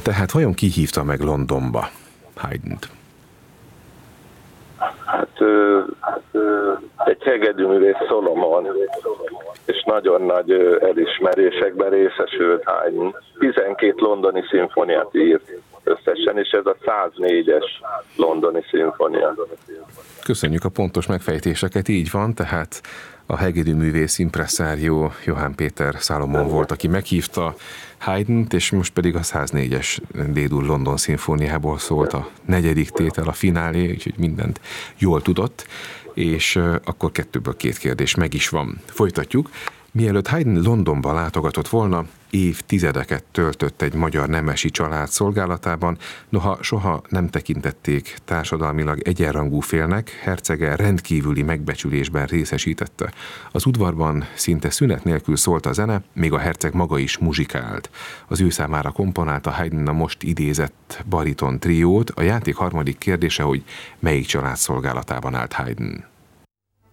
Tehát vajon ki hívta meg Londonba Haydnt? Hát egy hegedűművész, Solomon, és nagyon nagy elismerésekben részesült Haydn. 12 londoni szimfóniát írt összesen, és ez a 104-es londoni szimfónia. Köszönjük a pontos megfejtéseket, így van, tehát a hegedűművész impresszárió Johann Péter Salomon volt, aki meghívta Haydnt, és most pedig a 104-es D-dur London szimfóniából szólt a 4. tétel, a finálé, úgyhogy mindent jól tudott, és akkor 2-ből 2 kérdés meg is van. Folytatjuk. Mielőtt Haydn Londonba látogatott volna, évtizedeket töltött egy magyar nemesi család szolgálatában, noha soha nem tekintették társadalmilag egyenrangú félnek, hercege rendkívüli megbecsülésben részesítette. Az udvarban szinte szünet nélkül szólt a zene, még a herceg maga is muzsikált. Az ő számára komponálta Haydn a most idézett bariton triót. A játék harmadik kérdése, hogy melyik család szolgálatában állt Haydn?